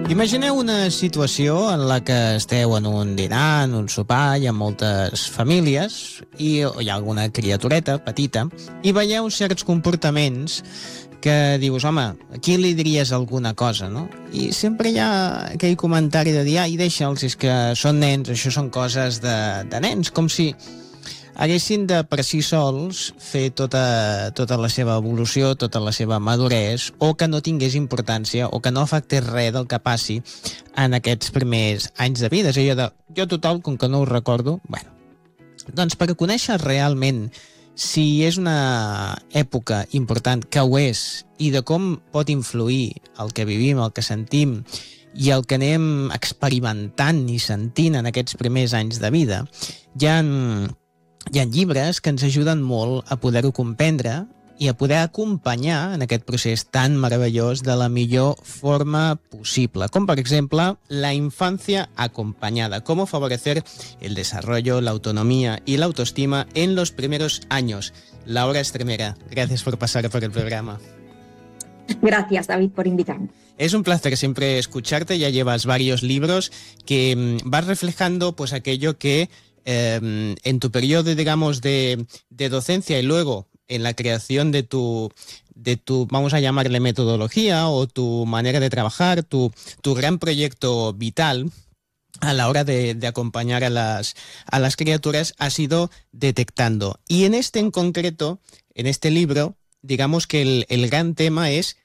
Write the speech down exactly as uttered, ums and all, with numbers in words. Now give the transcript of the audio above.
Imagineu una situació en la que esteu en un dinar, en un sopar, hi ha moltes famílies i hi ha alguna criatureta petita i veieu certs comportaments que dius, home, aquí li diries alguna cosa, no? I sempre hi ha aquell comentari de dir, ai, deixa'ls, és que són nens, això són coses de, de nens, com si haguessin de per si sols fer tota, tota la seva evolució, tota la seva maduresa, o que no tingués importància, o que no afectés res del que passi en aquests primers anys de vida. És allò de, jo total, com que no ho recordo, bueno, doncs per conèixer realment si és una època important, que ho és, i de com pot influir el que vivim, el que sentim, i el que anem experimentant i sentint en aquests primers anys de vida, hi ha... Hi ha llibres que ens ajuden molt a poder-ho comprendre i a poder acompanyar en aquest procés tan meravellós de la millor forma possible, com per exemple La infancia acompañada, cómo favorecer el desarrollo, la autonomía y la autoestima en los primeros años. Laura Estremera, gracias por pasar por el programa. Gracias, David, por invitarme. Es un placer siempre escucharte, ya llevas varios libros que mmm, vas reflejando pues aquello que Eh, en tu periodo, digamos, de, de docencia y luego en la creación de tu, de tu, vamos a llamarle metodología o tu manera de trabajar, tu, tu gran proyecto vital a la hora de, de acompañar a las, a las criaturas, has ido detectando. Y en este en concreto, en este libro, digamos que el, el gran tema es